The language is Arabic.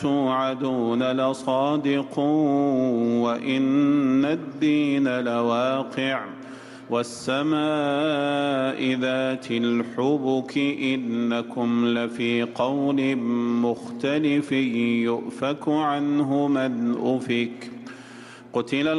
توعدون لصادق وإن الدين لواقع والسماء ذات الحبك إنكم لفي قول مختلف يؤفك عنه من أفك قتل